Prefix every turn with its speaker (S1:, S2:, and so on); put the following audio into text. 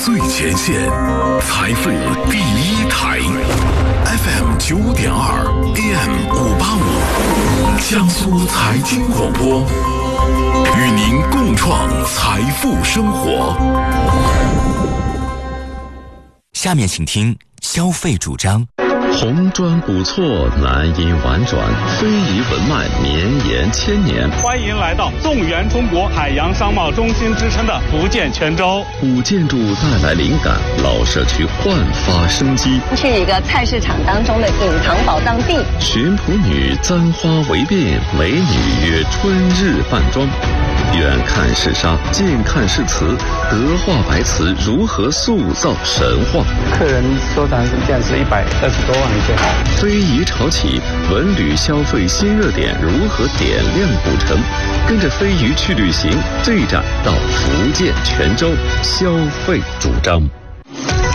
S1: 最前线，财富第一台 ，FM 9.2 AM 585，江苏财经广播，与您共创财富生活。
S2: 下面请听消费主张。
S3: 红砖古厝，蓝银婉转，非遗文脉绵延千年。
S4: 欢迎来到纵圆中国海洋商贸中心之称的福建泉州。
S3: 古建筑带来灵感，老社区焕发生机。
S5: 去一个菜市场当中的隐藏宝藏地。
S3: 巡仆女簪花围辫，美女约春日扮妆。远看是沙，近看是瓷，德化白瓷如何塑造神话？
S6: 客人收藏件是120多万一件。
S3: 非遗潮起，文旅消费新热点如何点亮古城？跟着非遗去旅行，这一站到福建泉州，消费主张。